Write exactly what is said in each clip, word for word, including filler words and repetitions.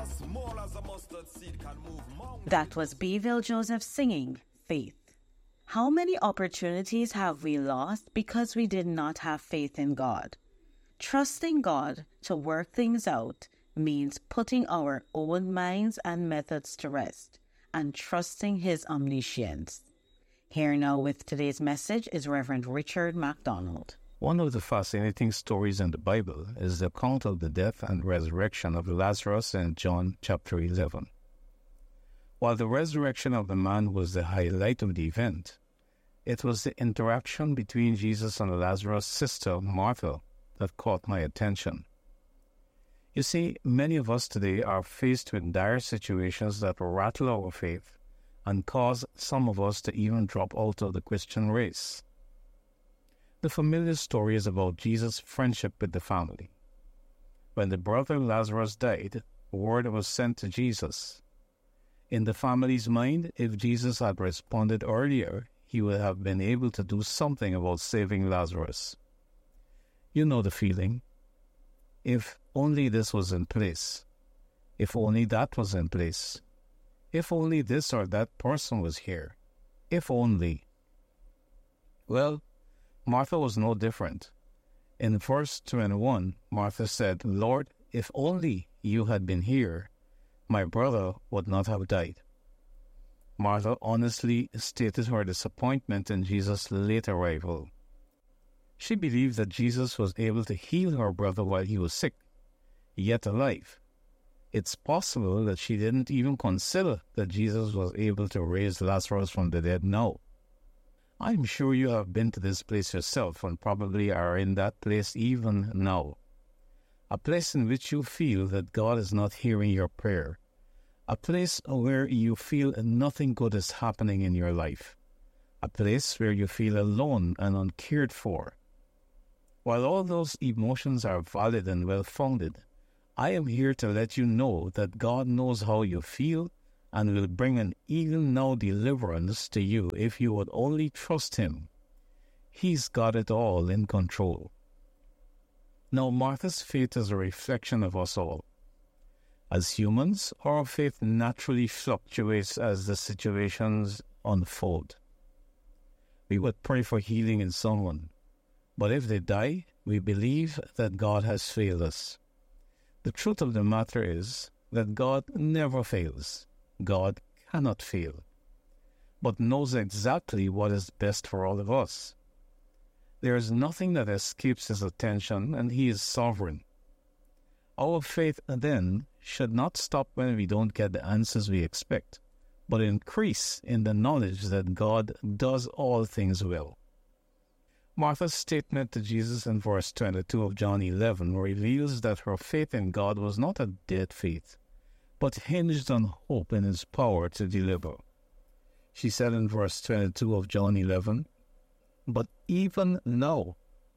small as a mustard seed can move mountains. That was Beeville Joseph singing Faith. How many opportunities have we lost because we did not have faith in God? Trusting God to work things out means putting our own minds and methods to rest and trusting His omniscience. Here now with today's message is Reverend Richard MacDonald. One of the fascinating stories in the Bible is the account of the death and resurrection of Lazarus in John chapter eleven. While the resurrection of the man was the highlight of the event, it was the interaction between Jesus and Lazarus' sister, Martha, that caught my attention. You see, many of us today are faced with dire situations that rattle our faith and cause some of us to even drop out of the Christian race. The familiar story is about Jesus' friendship with the family. When the brother Lazarus died, word was sent to Jesus. In the family's mind, if Jesus had responded earlier, he would have been able to do something about saving Lazarus. You know the feeling. If only this was in place. If only that was in place. If only this or that person was here. If only. Well, Martha was no different. In verse twenty-one, Martha said, "Lord, if only you had been here, my brother would not have died." Martha honestly stated her disappointment in Jesus' late arrival. She believed that Jesus was able to heal her brother while he was sick, yet alive. It's possible that she didn't even consider that Jesus was able to raise Lazarus from the dead now. I'm sure you have been to this place yourself and probably are in that place even now. A place in which you feel that God is not hearing your prayer. A place where you feel nothing good is happening in your life. A place where you feel alone and uncared for. While all those emotions are valid and well-founded, I am here to let you know that God knows how you feel and will bring an even now deliverance to you if you would only trust Him. He's got it all in control. Now, Martha's faith is a reflection of us all. As humans, our faith naturally fluctuates as the situations unfold. We would pray for healing in someone, but if they die, we believe that God has failed us. The truth of the matter is that God never fails. God cannot fail, but knows exactly what is best for all of us. There is nothing that escapes His attention, and He is sovereign. Our faith, then, should not stop when we don't get the answers we expect, but increase in the knowledge that God does all things well. Martha's statement to Jesus in verse twenty-two of John eleven reveals that her faith in God was not a dead faith, but hinged on hope in His power to deliver. She said in verse twenty-two of John eleven, "But even now,"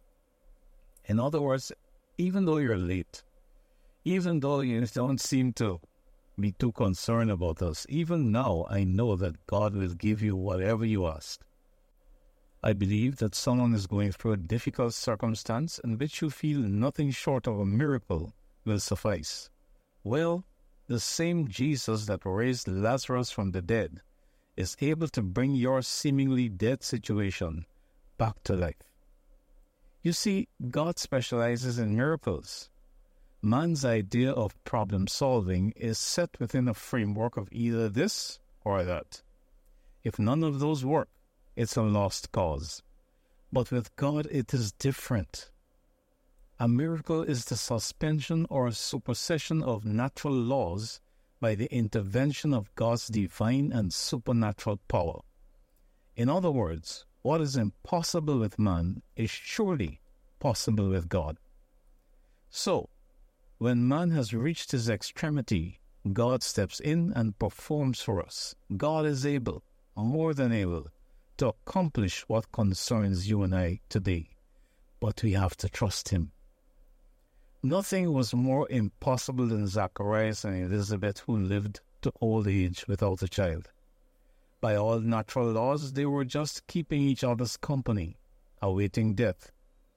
in other words, even though you're late, even though you don't seem to be too concerned about us, even now I know that God will give you whatever you ask. I believe that someone is going through a difficult circumstance in which you feel nothing short of a miracle will suffice. Well, the same Jesus that raised Lazarus from the dead is able to bring your seemingly dead situation back to life. You see, God specializes in miracles. Man's idea of problem solving is set within a framework of either this or that. If none of those work, it's a lost cause. But with God, it is different. A miracle is the suspension or supersession of natural laws by the intervention of God's divine and supernatural power. In other words, what is impossible with man is surely possible with God. So, when man has reached his extremity, God steps in and performs for us. God is able, more than able, to accomplish what concerns you and I today. But we have to trust Him. Nothing was more impossible than Zacharias and Elizabeth, who lived to old age without a child. By all natural laws, they were just keeping each other's company, awaiting death.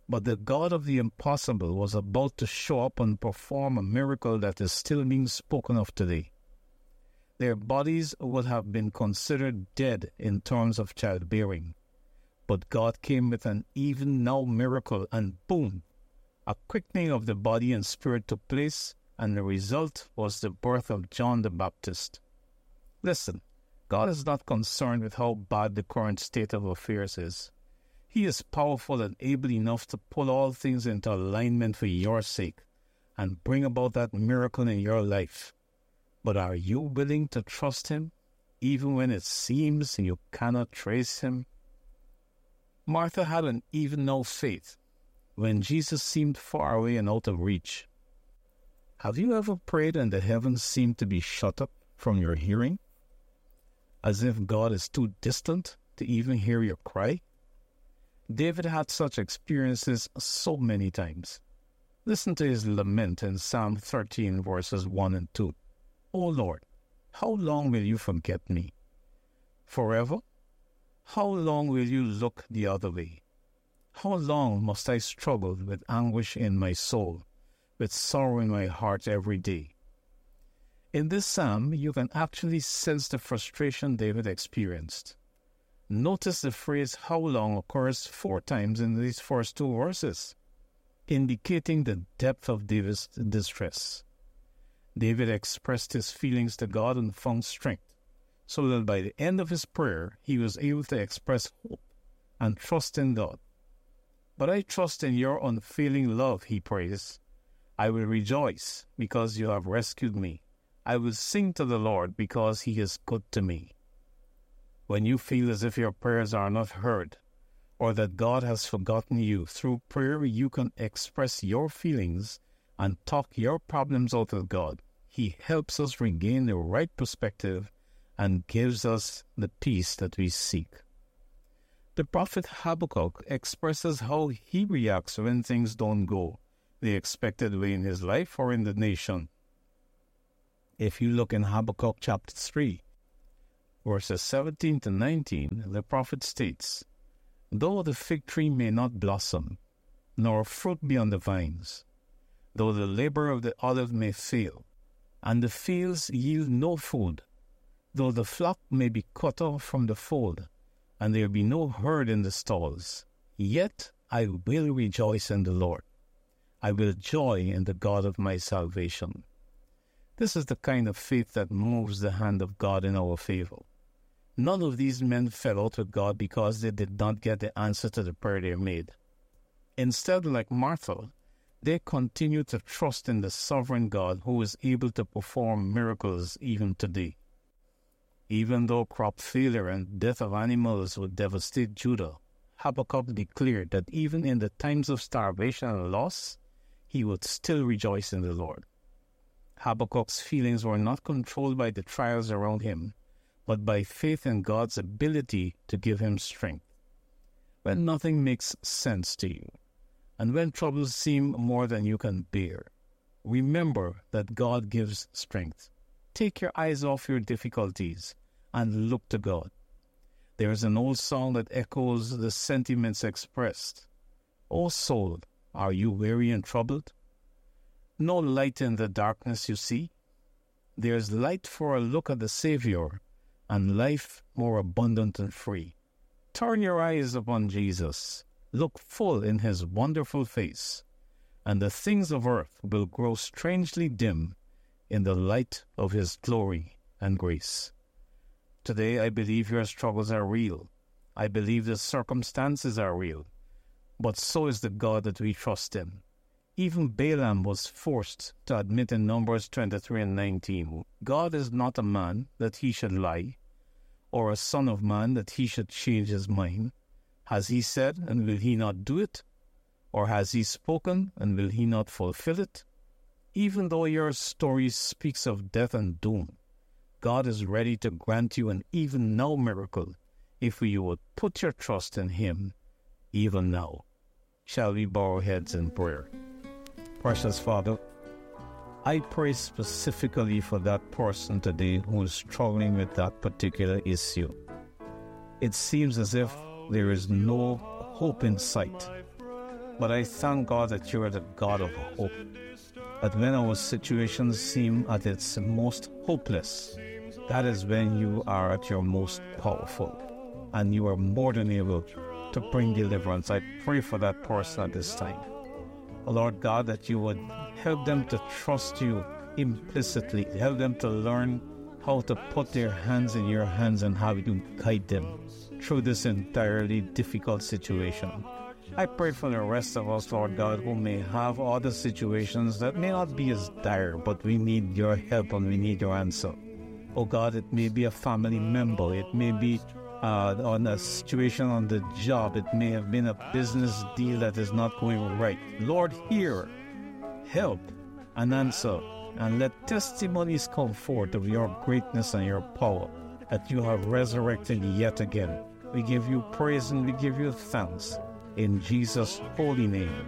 But the God of the impossible was about to show up and perform a miracle that is still being spoken of today. Their bodies would have been considered dead in terms of childbearing. But God came with an even now miracle, and boom, a quickening of the body and spirit took place, and the result was the birth of John the Baptist. Listen, God is not concerned with how bad the current state of affairs is. He is powerful and able enough to pull all things into alignment for your sake and bring about that miracle in your life. But are you willing to trust Him, even when it seems you cannot trace Him? Martha had an even now faith when Jesus seemed far away and out of reach. Have you ever prayed and the heavens seemed to be shut up from your hearing, as if God is too distant to even hear your cry? David had such experiences so many times. Listen to his lament in Psalm thirteen, verses one and two. O Lord, how long will you forget me? Forever? How long will you look the other way? How long must I struggle with anguish in my soul, with sorrow in my heart every day? In this psalm, you can actually sense the frustration David experienced. Notice the phrase "how long" occurs four times in these first two verses, indicating the depth of David's distress. David expressed his feelings to God and found strength, so that by the end of his prayer, he was able to express hope and trust in God. But I trust in your unfailing love, he prays. I will rejoice because you have rescued me. I will sing to the Lord because he is good to me. When you feel as if your prayers are not heard, or that God has forgotten you, through prayer you can express your feelings and talk your problems out with God. He helps us regain the right perspective and gives us the peace that we seek. The prophet Habakkuk expresses how he reacts when things don't go the expected way in his life or in the nation. If you look in Habakkuk chapter three, verses seventeen to nineteen, the prophet states, "Though the fig tree may not blossom, nor fruit be on the vines, though the labor of the olive may fail, and the fields yield no food, though the flock may be cut off from the fold, and there be no herd in the stalls, yet I will rejoice in the Lord. I will joy in the God of my salvation." This is the kind of faith that moves the hand of God in our favor. None of these men fell out with God because they did not get the answer to the prayer they made. Instead, like Martha, they continued to trust in the sovereign God who is able to perform miracles even today. Even though crop failure and death of animals would devastate Judah, Habakkuk declared that even in the times of starvation and loss, he would still rejoice in the Lord. Habakkuk's feelings were not controlled by the trials around him, but by faith in God's ability to give him strength. When nothing makes sense to you, and when troubles seem more than you can bear, remember that God gives strength. Take your eyes off your difficulties and look to God. There is an old song that echoes the sentiments expressed. O soul, are you weary and troubled? No light in the darkness you see? There is light for a look at the Savior, and life more abundant and free. Turn your eyes upon Jesus. Look full in his wonderful face, and the things of earth will grow strangely dim in the light of his glory and grace. Today, I believe your struggles are real. I believe the circumstances are real. But so is the God that we trust in. Even Balaam was forced to admit in Numbers twenty-three and nineteen, God is not a man that he should lie, or a son of man that he should change his mind. Has he said, and will he not do it? Or has he spoken, and will he not fulfill it? Even though your story speaks of death and doom, God is ready to grant you an even now miracle if you would put your trust in him even now. Shall we bow our heads in prayer? Precious Father, I pray specifically for that person today who is struggling with that particular issue. It seems as if there is no hope in sight. But I thank God that you are the God of hope. That when our situations seem at its most hopeless, that is when you are at your most powerful. And you are more than able to bring deliverance. I pray for that person at this time. Lord God, that you would help them to trust you implicitly. Help them to learn how to put their hands in your hands and how you guide them through this entirely difficult situation. I pray for the rest of us, Lord God, who may have other situations that may not be as dire, but we need your help and we need your answer. Oh God, it may be a family member, it may be uh, on a situation on the job, it may have been a business deal that is not going right. Lord, hear, help, and answer, and let testimonies come forth of your greatness and your power, that you have resurrected yet again. We give you praise and we give you thanks. In Jesus' holy name,